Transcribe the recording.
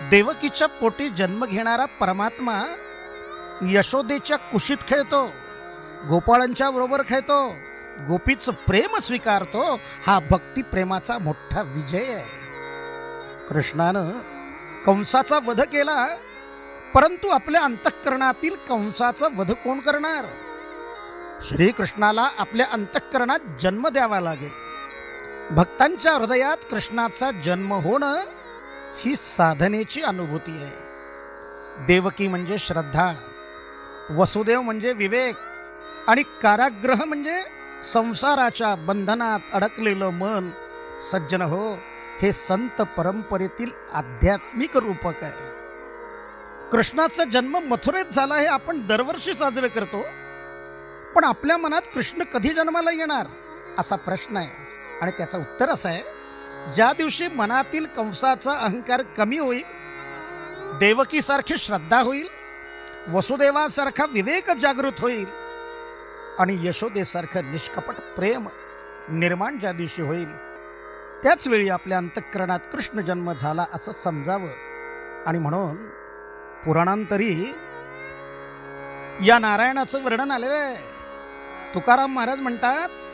देवकीच्या पोटी जन्म घेणारा परमात्मा यशोदेच्या कुशीत खेळतो, गोपाळांच्या बरोबर खेळतो, गोपीचं प्रेम स्वीकारतो. हा भक्ती प्रेमाचा मोठा विजय आहे. कृष्णानं कंसाचा वध केला, परंतु आपल्या अंतःकरणातील कंसाचा वध कोण करणार? श्रीकृष्णाला आपल्या अंतःकरणात जन्म द्यावा लागेल. भक्तांच्या हृदयात कृष्णाचा जन्म होणं ही साधनेची अनुभूती आहे. देवकी म्हणजे श्रद्धा, वसुदेव म्हणजे विवेक आणि कारागृह म्हणजे संसाराच्या बंधनात अडकलेलं मन. सज्जन हो, हे संत परंपरेतील आध्यात्मिक रूपक आहे. कृष्णाचा जन्म मथुरेत झाला हे आपण दरवर्षी साजरे करतो, पण आपल्या मनात कृष्ण कधी जन्माला येणार असा प्रश्न आहे. आणि त्याचं उत्तर असं आहे, ज्या दिवशी मनातील कंसाचा अहंकार कमी होईल, देवकीसारखी श्रद्धा होईल, वसुदेवासारखा विवेक जागृत होईल आणि यशोदेसारखं निष्कपट प्रेम निर्माण ज्या दिवशी होईल, त्याच वेळी आपल्या अंतःकरणात कृष्ण जन्म झाला असं समजावं. आणि म्हणून पुराणांतरी या नारायणाचं वर्णन आलेलं आहे. तुकाराम महाराज म्हणतात,